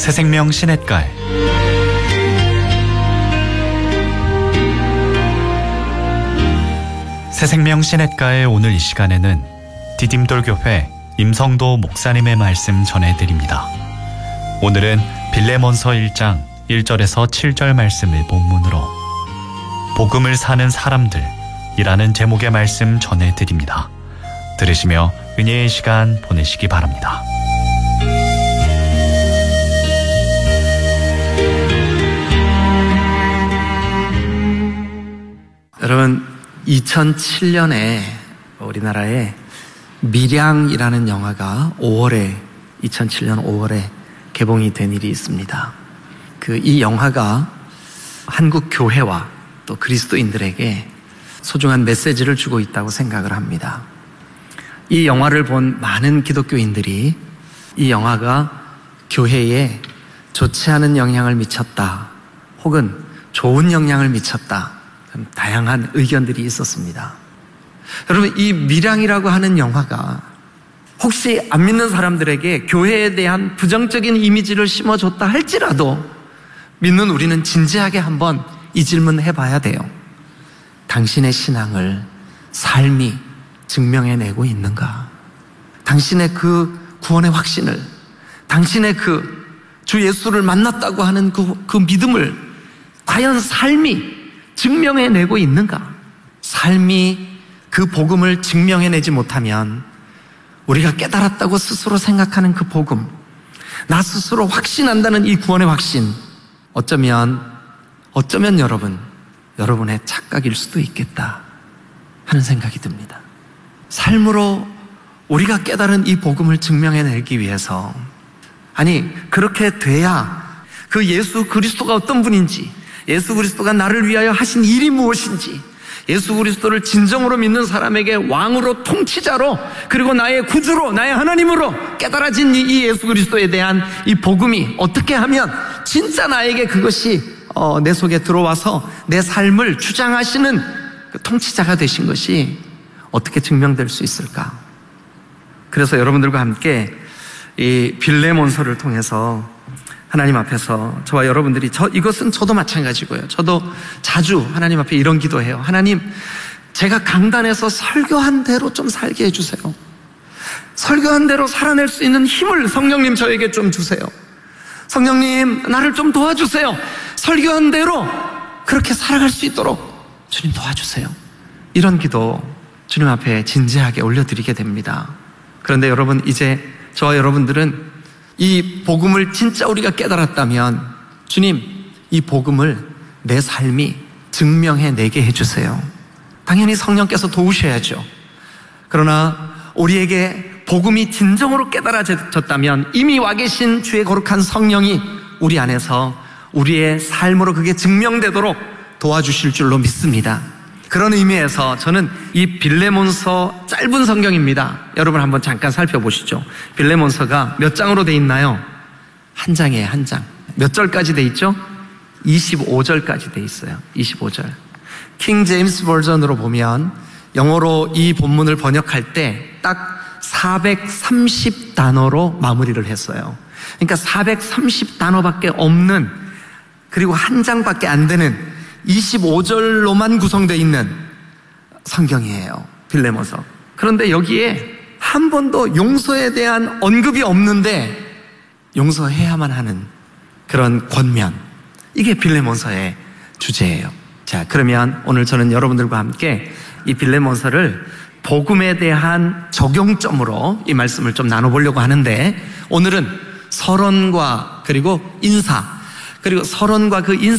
새생명 시냇가에 새생명 시냇가에 오늘 이 시간에는 디딤돌교회 임성도 목사님의 말씀 전해드립니다. 오늘은 빌레몬서 1장 1절에서 7절 말씀을 본문으로 복음을 사는 사람들이라는 제목의 말씀 전해드립니다. 들으시며 은혜의 시간 보내시기 바랍니다. 여러분, 2007년에 우리나라에 밀양이라는 영화가 2007년 5월에 개봉이 된 일이 있습니다. 이 영화가 한국 교회와 또 그리스도인들에게 소중한 메시지를 주고 있다고 생각을 합니다. 이 영화를 본 많은 기독교인들이 이 영화가 교회에 좋지 않은 영향을 미쳤다, 혹은 좋은 영향을 미쳤다, 다양한 의견들이 있었습니다. 여러분, 이 밀양이라고 하는 영화가 혹시 안 믿는 사람들에게 교회에 대한 부정적인 이미지를 심어줬다 할지라도 믿는 우리는 진지하게 한번 이 질문 해봐야 돼요. 당신의 신앙을 삶이 증명해내고 있는가? 당신의 그 구원의 확신을, 당신의 그 주 예수를 만났다고 하는 그 믿음을 과연 삶이 증명해내고 있는가? 삶이 그 복음을 증명해내지 못하면 우리가 깨달았다고 스스로 생각하는 그 복음, 나 스스로 확신한다는 이 구원의 확신, 어쩌면 여러분의 착각일 수도 있겠다 하는 생각이 듭니다. 삶으로 우리가 깨달은 이 복음을 증명해내기 위해서, 아니 그렇게 돼야 그 예수 그리스도가 어떤 분인지, 예수 그리스도가 나를 위하여 하신 일이 무엇인지, 예수 그리스도를 진정으로 믿는 사람에게 왕으로, 통치자로, 그리고 나의 구주로, 나의 하나님으로 깨달아진 이 예수 그리스도에 대한 이 복음이 어떻게 하면 진짜 나에게 그것이 내 속에 들어와서 내 삶을 주장하시는 그 통치자가 되신 것이 어떻게 증명될 수 있을까? 그래서 여러분들과 함께 이 빌레몬서를 통해서 하나님 앞에서 저와 여러분들이, 이것은 저도 마찬가지고요. 저도 자주 하나님 앞에 이런 기도해요. 하나님, 제가 강단에서 설교한 대로 좀 살게 해주세요. 설교한 대로 살아낼 수 있는 힘을 성령님 저에게 좀 주세요. 성령님, 나를 좀 도와주세요. 설교한 대로 그렇게 살아갈 수 있도록 주님 도와주세요. 이런 기도 주님 앞에 진지하게 올려드리게 됩니다. 그런데 여러분, 이제 저와 여러분들은 이 복음을 진짜 우리가 깨달았다면, 주님, 이 복음을 내 삶이 증명해내게 해주세요. 당연히 성령께서 도우셔야죠. 그러나 우리에게 복음이 진정으로 깨달아졌다면 이미 와 계신 주의 거룩한 성령이 우리 안에서 우리의 삶으로 그게 증명되도록 도와주실 줄로 믿습니다. 그런 의미에서 저는 이 빌레몬서, 짧은 성경입니다. 여러분 한번 잠깐 살펴보시죠. 빌레몬서가 몇 장으로 돼 있나요? 한 장이에요, 한 장. 몇 절까지 돼 있죠? 25절까지 돼 있어요. 25절. 킹 제임스 버전으로 보면, 영어로 이 본문을 번역할 때 딱 430단어로 마무리를 했어요. 그러니까 430단어밖에 없는, 그리고 한 장밖에 안 되는 25절로만 구성되어 있는 성경이에요, 빌레몬서. 그런데 여기에 한 번도 용서에 대한 언급이 없는데 용서해야만 하는 그런 권면, 이게 빌레몬서의 주제예요. 자, 그러면 오늘 저는 여러분들과 함께 이 빌레몬서를 복음에 대한 적용점으로 이 말씀을 좀 나눠보려고 하는데, 오늘은 서론과 그리고 인사, 그리고 서론과 그 인사